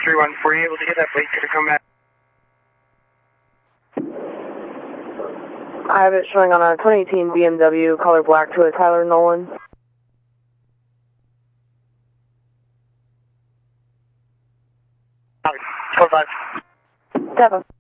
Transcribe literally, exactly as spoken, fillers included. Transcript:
three one. Were you able to get that plate to come back? I have it showing on a twenty eighteen B M W color black to a Tyler Nolan. four five. Seven.